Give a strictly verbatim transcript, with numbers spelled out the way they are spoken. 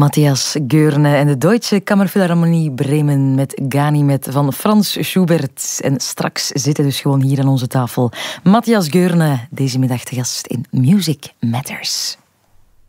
Matthias Goerne en de Deutsche Kammerphilharmonie Bremen met Ganymed van Frans Schubert. En straks zitten dus gewoon hier aan onze tafel Matthias Goerne, deze middag te gast in Music Matters.